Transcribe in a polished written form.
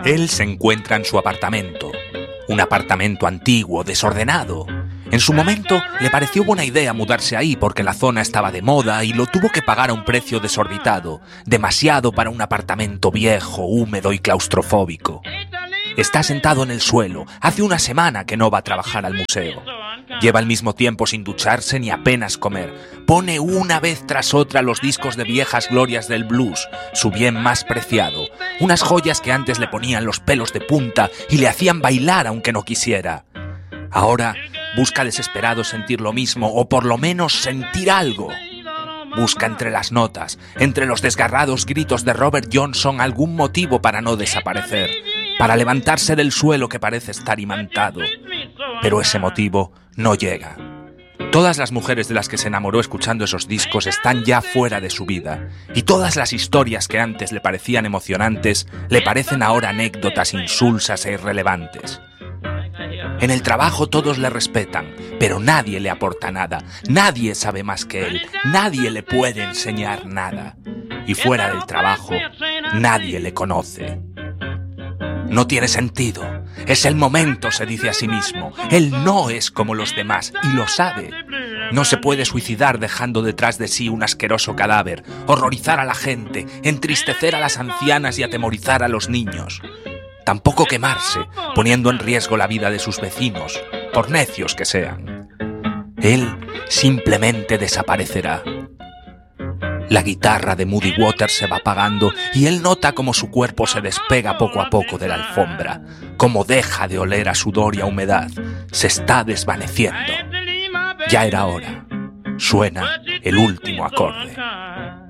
Él se encuentra en su apartamento. Un apartamento antiguo, desordenado. En su momento le pareció buena idea mudarse ahí porque la zona estaba de moda y lo tuvo que pagar a un precio desorbitado, demasiado para un apartamento viejo, húmedo y claustrofóbico. Está sentado en el suelo, hace una semana que no va a trabajar al museo. Lleva el mismo tiempo sin ducharse ni apenas comer. Pone una vez tras otra los discos de viejas glorias del blues, su bien más preciado. Unas joyas que antes le ponían los pelos de punta y le hacían bailar aunque no quisiera. Ahora busca desesperado sentir lo mismo o por lo menos sentir algo. Busca entre las notas, entre los desgarrados gritos de Robert Johnson algún motivo para no desaparecer, para levantarse del suelo que parece estar imantado. Pero ese motivo no llega. Todas las mujeres de las que se enamoró escuchando esos discos están ya fuera de su vida, y todas las historias que antes le parecían emocionantes le parecen ahora anécdotas insulsas e irrelevantes. En el trabajo todos le respetan, pero nadie le aporta nada, nadie sabe más que él, nadie le puede enseñar nada. Y fuera del trabajo, nadie le conoce. No tiene sentido. Es el momento, se dice a sí mismo. Él no es como los demás, y lo sabe. No se puede suicidar dejando detrás de sí un asqueroso cadáver, horrorizar a la gente, entristecer a las ancianas y atemorizar a los niños. Tampoco quemarse, poniendo en riesgo la vida de sus vecinos, por necios que sean. Él simplemente desaparecerá. La guitarra de Muddy Waters se va apagando y él nota cómo su cuerpo se despega poco a poco de la alfombra, cómo deja de oler a sudor y a humedad, se está desvaneciendo. Ya era hora. Suena el último acorde.